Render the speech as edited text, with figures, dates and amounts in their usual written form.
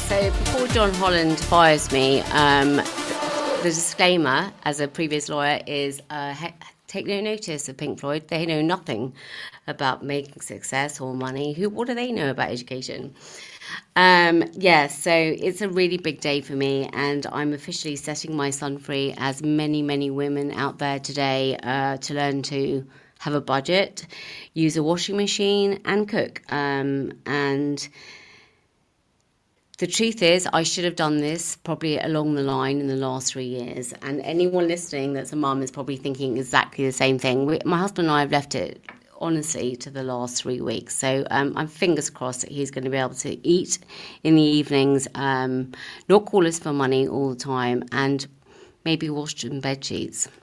So before John Holland fires me, the disclaimer as a previous lawyer is take no notice of Pink Floyd. They know nothing about making success or money. What do they know about education? So it's a really big day for me, and I'm officially setting my son free, as many, many women out there today, to learn to have a budget, use a washing machine, and cook. And the truth is, I should have done this probably along the line in the last 3 years. And anyone listening that's a mum is probably thinking exactly the same thing. My husband and I have left it, honestly, to the last 3 weeks. So I'm fingers crossed that he's going to be able to eat in the evenings, not call us for money all the time, and maybe wash some bed sheets.